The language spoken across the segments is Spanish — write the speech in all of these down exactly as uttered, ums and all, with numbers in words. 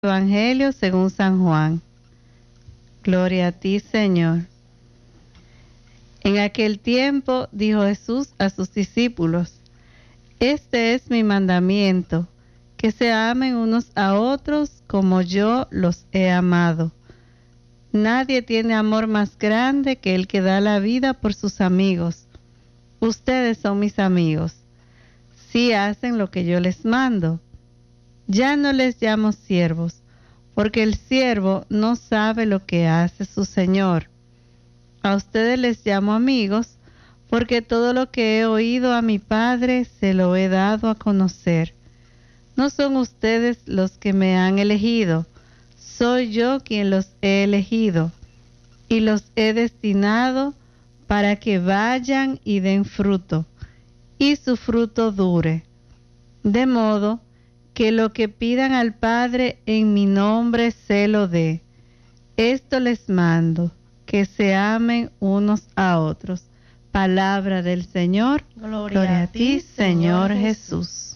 Evangelio según San Juan. Gloria a ti, Señor. En aquel tiempo dijo Jesús a sus discípulos: Este es mi mandamiento, que se amen unos a otros como yo los he amado. Nadie tiene amor más grande que el que da la vida por sus amigos. Ustedes son mis amigos, si hacen lo que yo les mando. Ya no les llamo siervos, porque el siervo no sabe lo que hace su señor. A ustedes les llamo amigos, porque todo lo que he oído a mi Padre se lo he dado a conocer. No son ustedes los que me han elegido, soy yo quien los he elegido, y los he destinado para que vayan y den fruto, y su fruto dure, de modo que lo que pidan al Padre en mi nombre se lo dé. Esto les mando, que se amen unos a otros. Palabra del Señor. Gloria, Gloria a ti, Señor Jesús. Jesús.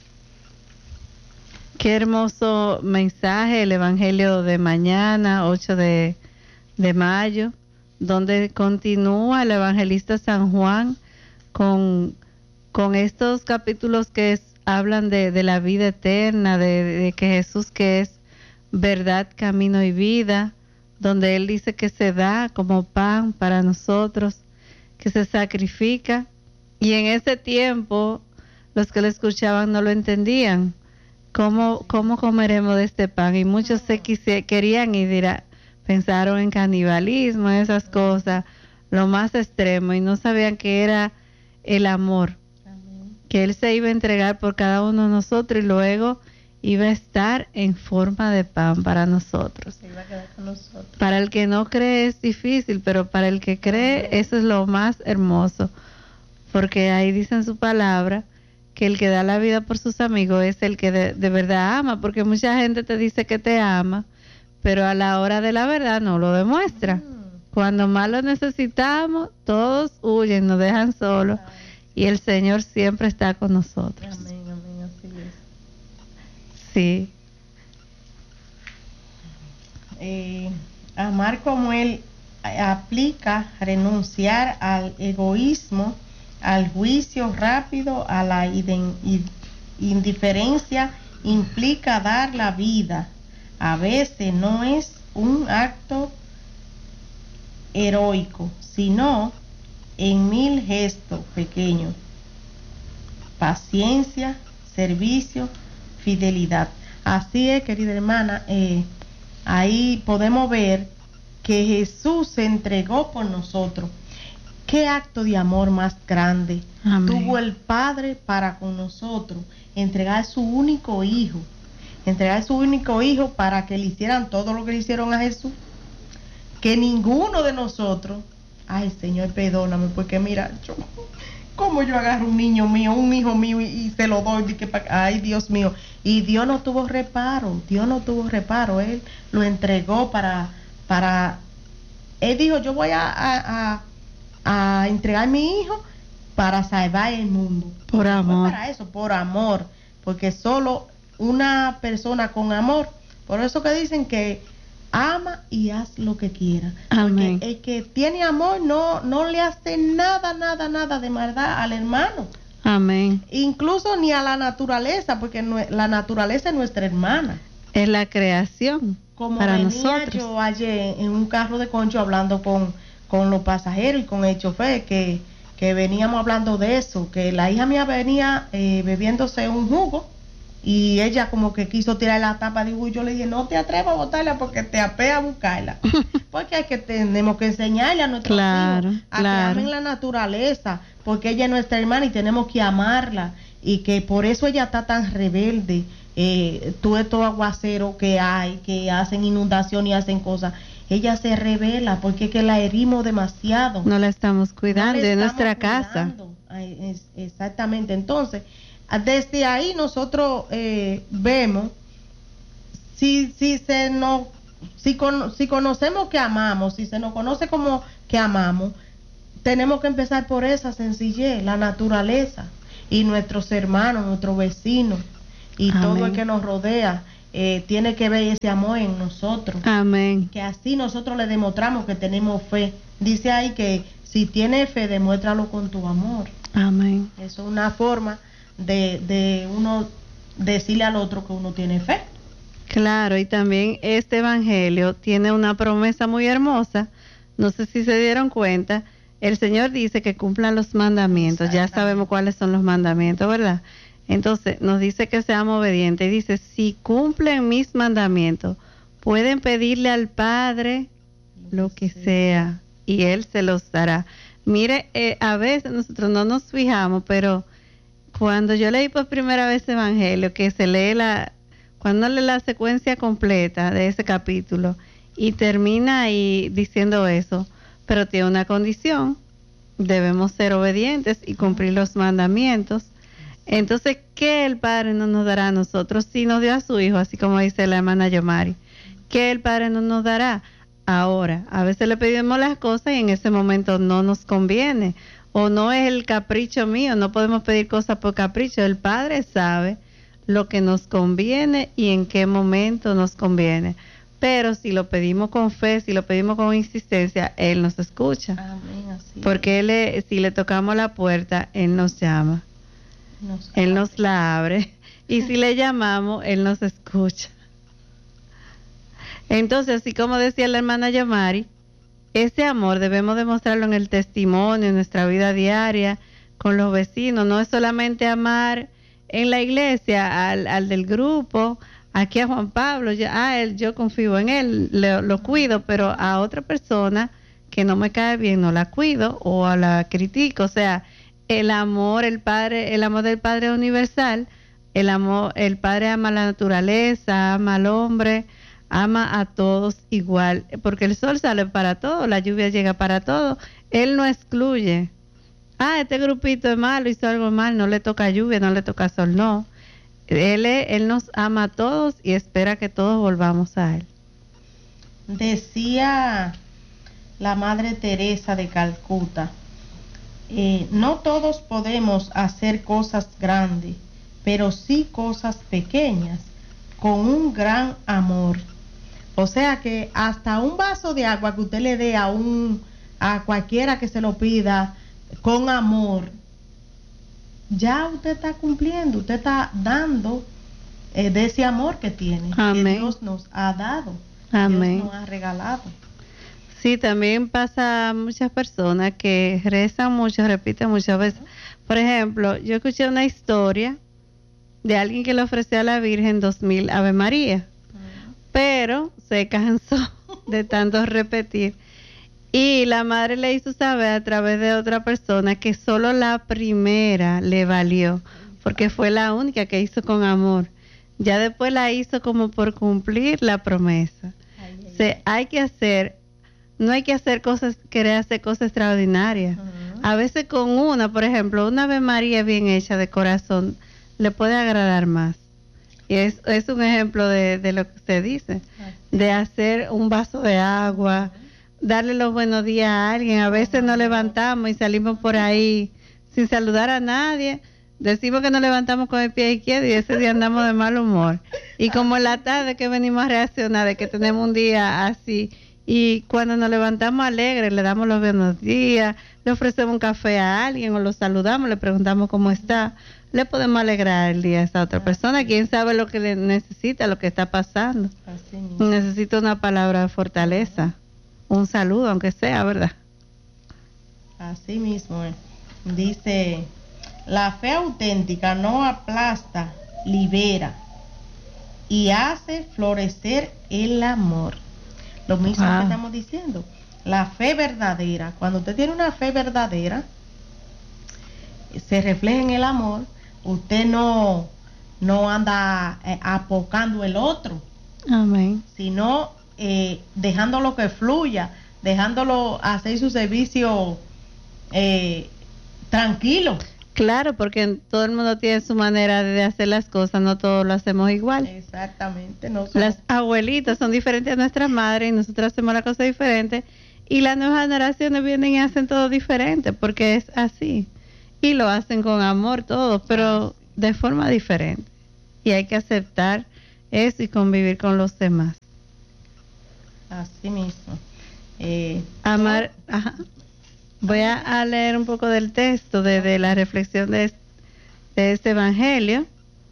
Qué hermoso mensaje el Evangelio de mañana, ocho de mayo, donde continúa el evangelista San Juan con, con estos capítulos que es hablan de, de la vida eterna, de, de que Jesús, que es verdad, camino y vida, donde Él dice que se da como pan para nosotros, que se sacrifica, y en ese tiempo los que lo escuchaban no lo entendían. ¿Cómo, cómo comeremos de este pan? Y muchos se quise, querían y dirá, pensaron en canibalismo, esas cosas, lo más extremo, y no sabían que era el amor, que Él se iba a entregar por cada uno de nosotros y luego iba a estar en forma de pan para nosotros. Se iba a quedar con nosotros. Para el que no cree es difícil, pero para el que cree eso es lo más hermoso, porque ahí dice en su palabra que el que da la vida por sus amigos es el que de, de verdad ama, porque mucha gente te dice que te ama, pero a la hora de la verdad no lo demuestra. Mm. Cuando más lo necesitamos, todos huyen, nos dejan solos. Ay. Y el Señor siempre está con nosotros. Amén, amén, así es. Sí. Eh, amar como Él aplica renunciar al egoísmo, al juicio rápido, a la indiferencia, implica dar la vida. A veces no es un acto heroico, sino en mil gestos pequeños: paciencia, servicio, fidelidad. Así es, querida hermana, eh, ahí podemos ver que Jesús se entregó por nosotros. Qué acto de amor más grande. Amén. Tuvo el Padre para con nosotros, entregar su único hijo, entregar su único hijo para que le hicieran todo lo que le hicieron a Jesús, que ninguno de nosotros. Ay, Señor, perdóname, porque mira, yo, ¿cómo yo agarro un niño mío, un hijo mío y, y se lo doy? Que pa, ay, Dios mío. Y Dios no tuvo reparo, Dios no tuvo reparo. Él lo entregó para, para, Él dijo, yo voy a, a, a, a entregar a mi hijo para salvar el mundo. Por amor. Para eso, por amor, porque solo una persona con amor, por eso que dicen que ama y haz lo que quiera. Amén. Porque el que tiene amor no, no le hace nada, nada, nada de maldad al hermano. Amén. Incluso ni a la naturaleza, porque no, la naturaleza es nuestra hermana. Es la creación. Como para venía nosotros. Yo ayer en un carro de concho hablando con, con los pasajeros y con el chofer, que, que veníamos hablando de eso, que la hija mía venía eh, bebiéndose un jugo, y ella como que quiso tirar la tapa de jugo, y yo le dije, no te atrevas a botarla porque te apea buscarla. Porque hay que tenemos que enseñarle a nuestros claro, hijos a claro. que amen la naturaleza, porque ella es nuestra hermana y tenemos que amarla, y que por eso ella está tan rebelde. Eh, todo estos aguaceros que hay, que hacen inundación y hacen cosas, ella se revela porque es que la herimos demasiado. No la estamos cuidando, no de nuestra cuidando. casa. Ay, es, exactamente. Entonces, desde ahí nosotros eh, vemos si si se nos si, con, si conocemos que amamos, si se nos conoce como que amamos, tenemos que empezar por esa sencillez, la naturaleza y nuestros hermanos, nuestros vecinos y Amén. Todo el que nos rodea. eh, tiene que ver ese amor en nosotros. Amén. Que así nosotros le demostramos que tenemos fe. Dice ahí que si tienes fe, demuéstralo con tu amor. Amén. Eso es una forma de, de uno decirle al otro que uno tiene fe. Claro, y también este evangelio tiene una promesa muy hermosa. No sé si se dieron cuenta. El Señor dice que cumplan los mandamientos. Ya sabemos cuáles son los mandamientos, ¿verdad? Entonces nos dice que seamos obedientes. Y dice, si cumplen mis mandamientos, pueden pedirle al Padre lo que sea y Él se los dará. Mire, eh, a veces nosotros no nos fijamos, pero cuando yo leí por primera vez el Evangelio, que se lee la, cuando lee la secuencia completa de ese capítulo y termina ahí diciendo eso, pero tiene una condición, debemos ser obedientes y cumplir los mandamientos. Entonces, ¿qué el Padre no nos dará a nosotros si nos dio a su Hijo, así como dice la hermana Yomari? ¿Qué el Padre no nos dará? Ahora, a veces le pedimos las cosas y en ese momento no nos conviene, o no es el capricho mío, no podemos pedir cosas por capricho. El Padre sabe lo que nos conviene y en qué momento nos conviene. Pero si lo pedimos con fe, si lo pedimos con insistencia, Él nos escucha. Amén, así porque él le, si le tocamos la puerta, Él nos llama, nos Él nos la abre, y si le llamamos, Él nos escucha. Entonces, así como decía la hermana Yomari, ese amor debemos demostrarlo en el testimonio, en nuestra vida diaria, con los vecinos. No es solamente amar en la iglesia al, al del grupo, aquí a Juan Pablo, ya, ah, él, yo confío en él, le, lo cuido, pero a otra persona que no me cae bien no la cuido o a la critico. O sea, el amor, el padre, el amor del Padre universal, el amor, el Padre ama la naturaleza, ama al hombre, ama a todos igual, porque el sol sale para todos, la lluvia llega para todos, Él no excluye. Ah, este grupito es malo, hizo algo mal, no le toca lluvia, no le toca sol, no. Él, él nos ama a todos y espera que todos volvamos a Él. Decía la Madre Teresa de Calcuta, eh, no todos podemos hacer cosas grandes, pero sí cosas pequeñas, con un gran amor. O sea que hasta un vaso de agua que usted le dé a un a cualquiera que se lo pida con amor, ya usted está cumpliendo, usted está dando eh, de ese amor que tiene, Amén. Que Dios nos ha dado, Amén. Dios nos ha regalado. Sí, también pasa a muchas personas que rezan mucho, repiten muchas veces. Por ejemplo, yo escuché una historia de alguien que le ofreció a la Virgen dos mil Ave María, pero se cansó de tanto repetir y la madre le hizo saber a través de otra persona que solo la primera le valió, porque fue la única que hizo con amor. Ya después la hizo como por cumplir la promesa. Ay, ay, Se, ay. Hay que hacer, no hay que hacer cosas, querer hacer cosas extraordinarias. Uh-huh. A veces con una, por ejemplo, una Ave María bien hecha de corazón, le puede agradar más. Y es, es un ejemplo de, de lo que usted dice, de hacer un vaso de agua, darle los buenos días a alguien. A veces nos levantamos y salimos por ahí sin saludar a nadie. Decimos que nos levantamos con el pie izquierdo y ese día andamos de mal humor. Y como en la tarde que venimos a reaccionar de que tenemos un día así, y cuando nos levantamos alegres, le damos los buenos días, le ofrecemos un café a alguien o lo saludamos, le preguntamos cómo está, le podemos alegrar el día a esa otra Así persona. Quién sabe lo que le necesita, lo que está pasando. Así necesita una palabra de fortaleza, un saludo, aunque sea, ¿verdad? Así mismo. Eh. Dice, la fe auténtica no aplasta, libera y hace florecer el amor. Lo mismo ah. que estamos diciendo. La fe verdadera, cuando usted tiene una fe verdadera, se refleja en el amor. Usted no, no anda eh, apocando el otro, Amén. Sino eh, dejándolo que fluya, dejándolo hacer su servicio eh, tranquilo. Claro, porque todo el mundo tiene su manera de hacer las cosas, no todos lo hacemos igual. Exactamente. No somos... Las abuelitas son diferentes a nuestras madres y nosotros hacemos la cosa diferente, y las nuevas generaciones vienen y hacen todo diferente, porque es así. Y lo hacen con amor todos, pero de forma diferente. Y hay que aceptar eso y convivir con los demás. Así mismo. Eh, Amar, ajá. Voy a, a leer un poco del texto de, de la reflexión de, de este evangelio,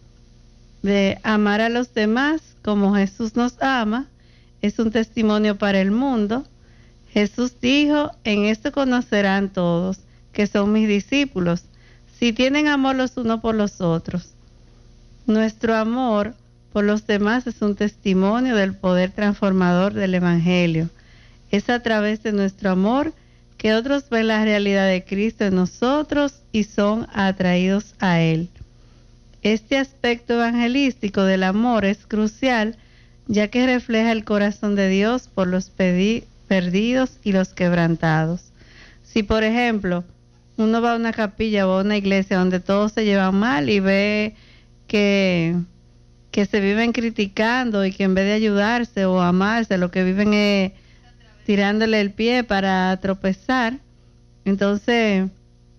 de amar a los demás como Jesús nos ama, es un testimonio para el mundo. Jesús dijo, en esto conocerán todos que son mis discípulos, si tienen amor los unos por los otros. Nuestro amor por los demás es un testimonio del poder transformador del evangelio. Es a través de nuestro amor que otros ven la realidad de Cristo en nosotros y son atraídos a Él. Este aspecto evangelístico del amor es crucial, ya que refleja el corazón de Dios por los perdidos y los quebrantados. Si, por ejemplo, uno va a una capilla o a una iglesia donde todos se llevan mal y ve que, que se viven criticando y que en vez de ayudarse o amarse, lo que viven es tirándole el pie para tropezar, entonces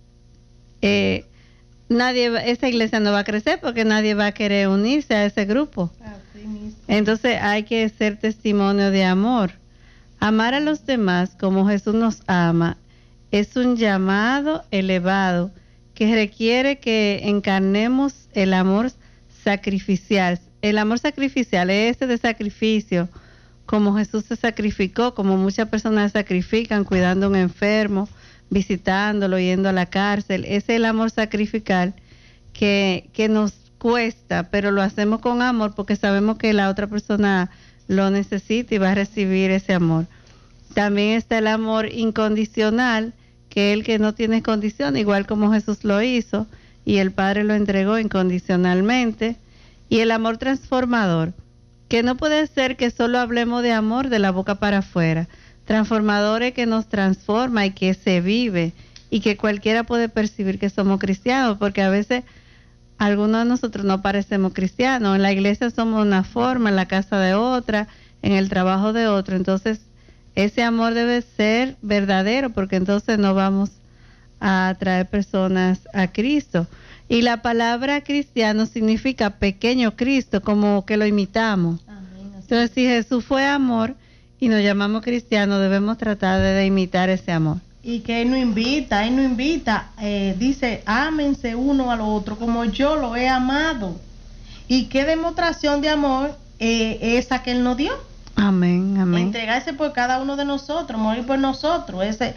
eh, nadie, esa iglesia no va a crecer porque nadie va a querer unirse a ese grupo. Entonces hay que ser testimonio de amor. Amar a los demás como Jesús nos ama es un llamado elevado que requiere que encarnemos el amor sacrificial. El amor sacrificial es ese de sacrificio, como Jesús se sacrificó, como muchas personas sacrifican cuidando a un enfermo, visitándolo, yendo a la cárcel. Ese es el amor sacrificial que, que nos cuesta, pero lo hacemos con amor porque sabemos que la otra persona lo necesita y va a recibir ese amor. También está el amor incondicional, que es el que no tiene condición, igual como Jesús lo hizo y el Padre lo entregó incondicionalmente. Y el amor transformador, que no puede ser que solo hablemos de amor de la boca para afuera. Transformador es que nos transforma y que se vive y que cualquiera puede percibir que somos cristianos, porque a veces algunos de nosotros no parecemos cristianos. En la iglesia somos una forma, en la casa de otra, en el trabajo de otro. Entonces, ese amor debe ser verdadero, porque entonces no vamos a atraer personas a Cristo. Y la palabra cristiano significa pequeño Cristo, como que lo imitamos. Amén. Entonces, si Jesús fue amor y nos llamamos cristianos, debemos tratar de, de imitar ese amor. Y que Él nos invita, Él nos invita, eh, dice, ámense uno al otro como yo lo he amado. ¿Y qué demostración de amor eh, esa que Él nos dio? Amén, amén. Entregarse por cada uno de nosotros, morir por nosotros. Ese,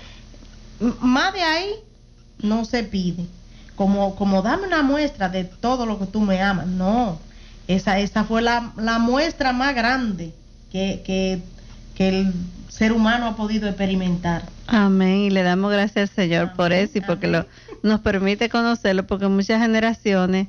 más de ahí no se pide. Como, como dame una muestra de todo lo que tú me amas. No, esa, esa fue la, la muestra más grande que, que, que el ser humano ha podido experimentar. Amén, y le damos gracias al Señor amén, por eso y porque lo, nos permite conocerlo, porque muchas generaciones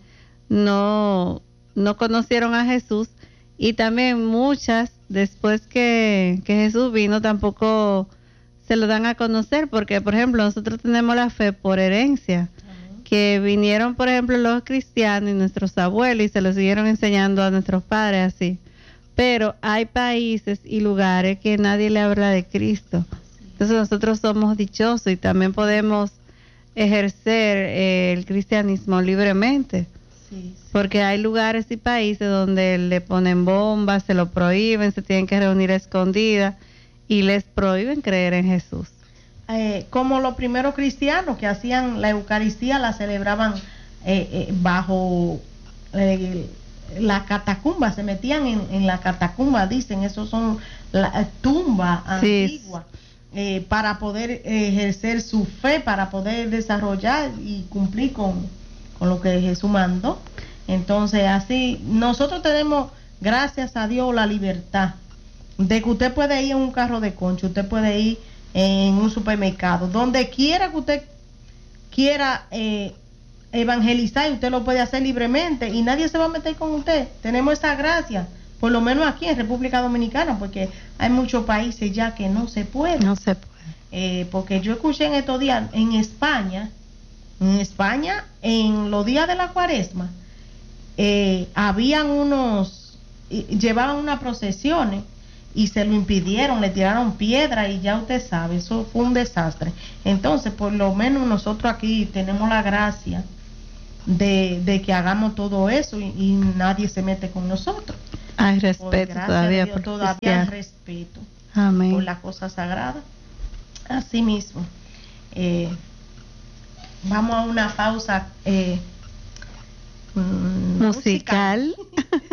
no, no conocieron a Jesús y también muchas después que, que Jesús vino tampoco se lo dan a conocer, porque por ejemplo nosotros tenemos la fe por herencia, que vinieron por ejemplo los cristianos y nuestros abuelos y se lo siguieron enseñando a nuestros padres así, pero hay países y lugares que nadie le habla de Cristo. Entonces nosotros somos dichosos y también podemos ejercer eh, el cristianismo libremente, sí, sí. Porque hay lugares y países donde le ponen bombas, se lo prohíben, se tienen que reunir a escondidas y les prohíben creer en Jesús. Eh, como los primeros cristianos que hacían la Eucaristía, la celebraban eh, eh, bajo eh, la catacumba, se metían en, en la catacumba, dicen, esos son la tumba sí. antigua, eh, para poder ejercer su fe, para poder desarrollar y cumplir con, con lo que Jesús mandó. Entonces así, nosotros tenemos, gracias a Dios, la libertad de que usted puede ir en un carro de concho, usted puede ir en un supermercado, donde quiera que usted quiera eh, evangelizar, usted lo puede hacer libremente y nadie se va a meter con usted. Tenemos esa gracia, por lo menos aquí en República Dominicana, porque hay muchos países ya que no se puede. No se puede. Eh, porque yo escuché en estos días, en España, en España, en los días de la cuaresma, eh, habían unos, llevaban unas procesiones, y se lo impidieron, le tiraron piedra y ya usted sabe, eso fue un desastre. Entonces, por lo menos nosotros aquí tenemos la gracia de, de que hagamos todo eso y, y nadie se mete con nosotros. Hay Por respeto gracia todavía de Dios, por todavía hay cristianos. respeto Amén. por la cosa sagrada. Asimismo, eh, vamos a una pausa eh, mm, Musical.